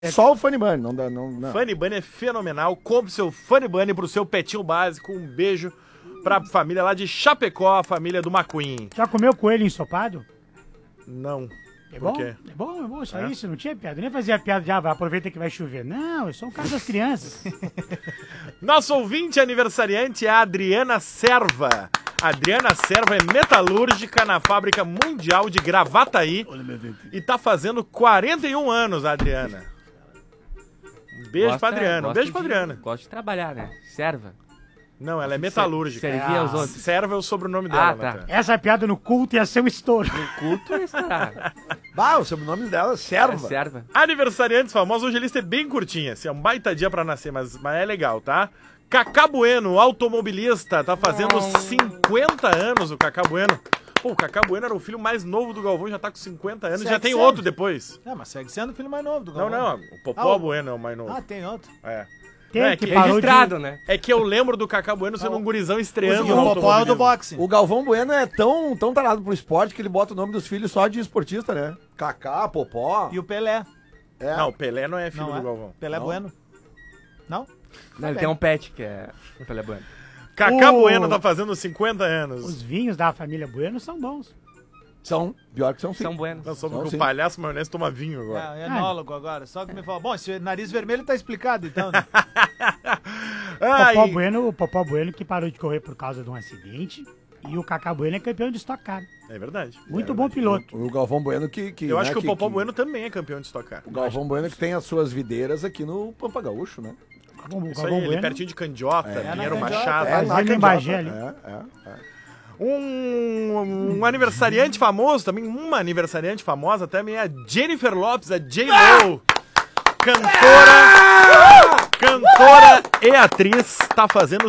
Só o Funny Bunny, não dá, não. Funny Bunny é fenomenal. Compre seu Funny Bunny pro seu petinho básico. Um beijo pra família lá de Chapecó, a família do McQueen. Já comeu coelho ensopado? Não. É Por bom? quê? É bom, só isso, não tinha piada. Eu nem fazia piada de aproveita que vai chover. Não, eu sou um cara das crianças. Nosso ouvinte aniversariante é a Adriana Serva. A Adriana Serva é metalúrgica na Fábrica Mundial de Gravataí e tá fazendo 41 anos, a Adriana. Um beijo pra Adriana, um beijo pra Adriana. Gosto de trabalhar, né? Serva. Não, ela é metalúrgica. Servir aos outros. Serva é o sobrenome dela, tá. Natan. Essa piada no culto ia ser um estouro. No culto é estourar. Bah, o sobrenome dela é Serva. É serva. Aniversariantes famosos, hoje a lista é bem curtinha. Assim, é um baita dia pra nascer, mas é legal, tá? Cacá Bueno, automobilista, tá fazendo 50 anos o Cacá Bueno. Pô, o Cacá Bueno era o filho mais novo do Galvão, já tá com 50 anos, Segue já tem sendo. outro depois. Mas segue sendo o filho mais novo do Não, Galvão. não, o Popó Ah, Bueno é o mais novo. tem outro. É. Tem Não, é que que parou Registrado, né? É que eu lembro do Cacá Bueno sendo um gurizão estreando E o no Popó é o do automobilismo. boxe. O Galvão Bueno é tão tarado pro esporte que ele bota o nome dos filhos só de esportista, né? Kaká, Popó. E o Pelé. É. Não, o Pelé não é filho Não do é? Galvão. Pelé Não? Bueno. Não? Não, ele tem um pet que é o Pelé Bueno. Cacá O- Bueno tá fazendo 50 anos. Os vinhos da família Bueno são bons. São, pior que são sim. São buenos. Não, soube Não, que sim. o palhaço maionese toma vinho agora. É enólogo agora. Só que me fala, bom, esse nariz vermelho tá explicado, então, né? O Popó Bueno que parou de correr por causa de um acidente. E o Cacá Bueno é campeão de Stock Car. É verdade. Muito bom piloto. O Galvão Bueno que Eu acho né, que o Popó Bueno também é campeão de Stock Car. O Galvão Bueno que tem as suas videiras aqui no Pampa Gaúcho, né? Isso aí, ele pertinho de Candiota, Pinheiro na Candiota, Machado. é. na Fazendo em Bagé ali. É. Um aniversariante famoso, também uma aniversariante famosa também é a Jennifer Lopez, a J-Lo. Cantora e atriz, tá fazendo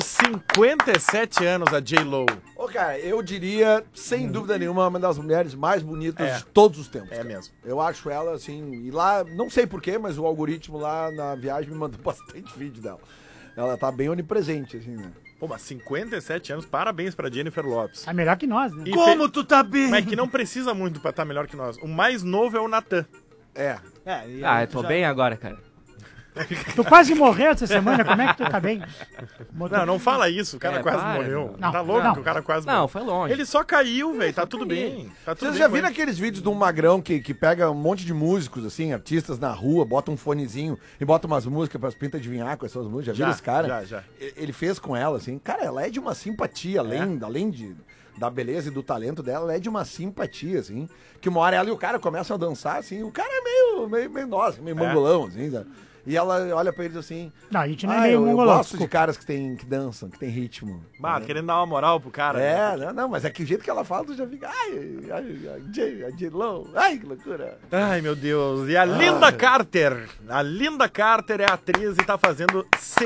57 anos a J-Lo. Ô, cara, eu diria, sem dúvida nenhuma, uma das mulheres mais bonitas É. de todos os tempos. É cara. mesmo. Eu acho ela, assim, e lá, não sei porquê, mas o algoritmo lá na viagem me mandou bastante vídeo dela. Ela tá bem onipresente, assim, né? Pô, mas 57 anos, parabéns pra Jennifer Lopez. Tá melhor que nós, né? E Como tu tá bem? Mas é que não precisa muito pra estar melhor que nós. O mais novo é o Natan. É. Ah, eu tô bem agora, cara. Tu quase morreu essa semana, como é que tu tá bem? Não fala isso, o cara É, quase para, morreu. não. Tá louco Não. que o cara quase Não, morreu. foi longe. Ele só caiu, velho, tá só tudo caí. bem. Tá tudo Vocês bem já com viram ele. aqueles vídeos de um magrão que pega um monte de músicos, assim, artistas na rua, bota um fonezinho e bota umas músicas pras pintas adivinhar com essas músicas? Já viram esse cara? Já. Ele fez com ela, assim. Cara, ela é de uma simpatia, além da beleza e do talento dela, ela é de uma simpatia, assim. Que uma hora ela e o cara começam a dançar, assim. O cara é meio nós, meio mongolão, assim, sabe? E ela olha pra eles assim. Não, a gente não é "Ah, meio eu mongolão, gosto de desculpa." caras que dançam, que tem ritmo. Ah, querendo dar uma moral pro cara. né? Não, mas é que o jeito que ela fala, tu já fica. A J-Lo, ai, que loucura. Ai, meu Deus. E a Linda Carter. A Linda Carter é atriz e tá fazendo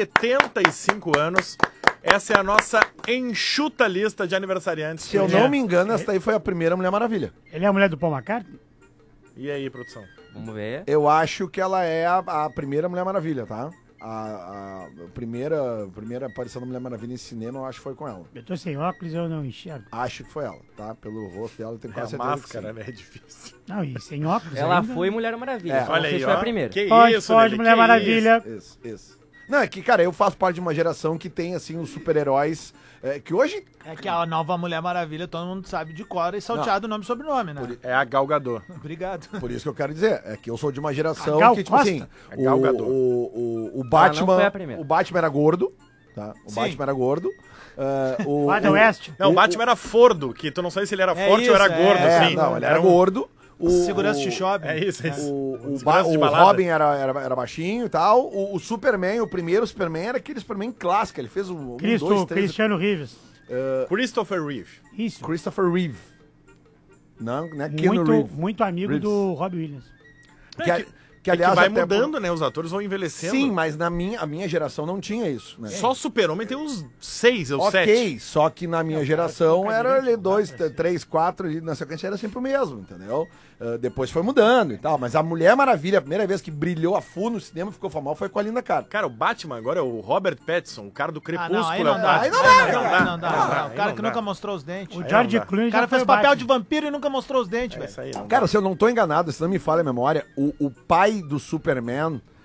75 anos. Essa é a nossa enxuta lista de aniversariantes. Se eu não me engano, essa daí foi a primeira Mulher Maravilha. Ele é a mulher do Paul McCartney? E aí, produção? Vamos ver. Eu acho que ela é a primeira Mulher Maravilha, tá? A primeira aparição da Mulher Maravilha em cinema, eu acho que foi com ela. Eu tô sem óculos e eu não enxergo. Acho que foi ela, tá? Pelo rosto dela, eu tenho É quase a certeza máscara, que sim. né? É difícil. Não, e sem óculos Ela ainda. foi Mulher Maravilha. É. só Olha não sei aí, se foi ó. a primeira. Que Pode, isso, Lelê, Mulher que Maravilha. Isso. Não, é que, cara, eu faço parte de uma geração que tem, assim, os super-heróis que hoje... É que a nova Mulher Maravilha, todo mundo sabe de cor e salteado nome e sobrenome, né? É a Gal Gadot. Obrigado. Por isso que eu quero dizer, é que eu sou de uma geração A Gal que, tipo Costa. assim, A Gal Gadot. o não Batman... foi a primeira. O Batman era gordo, tá? O Sim. Batman era gordo. O Adam West. Não, o Batman era fordo, que tu não sabe se ele era É forte ou era isso, gordo, É, sim. não, ele era um- gordo. Segurança de shopping. É isso, é isso. O Segurança de balada. Robin era baixinho e tal. O Superman, o primeiro Superman, era aquele Superman clássico. Ele fez um, dois, três... Cristiano Reeves. Christopher Reeve. Isso. Christopher Reeve. Não é Keanu Muito, Reeve. muito amigo Reeves. do Robbie Williams. Que, aliás, vai até mudando, né? Os atores vão envelhecendo. Sim, mas a minha geração não tinha isso, né? Só Super-Homem tem uns 6 ou 7. Ok, só que na minha geração um era bocadinho, ali 2, 3, 4, ali na sequência era sempre o mesmo, entendeu? Depois foi mudando e tal. Mas a Mulher Maravilha, a primeira vez que brilhou a full no cinema, ficou famoso, foi com a Linda Carter. Cara, o Batman agora é o Robert Pattinson, o cara do Crepúsculo. aí é não o dá. Batman. Aí não dá, Não dá. O cara que nunca mostrou os dentes. O O George não dá. Clooney cara já fez foi papel Batman. de vampiro e nunca mostrou os dentes, velho. Isso aí, não Cara, dá. se eu não tô enganado, se não me falha a memória, o pai do Superman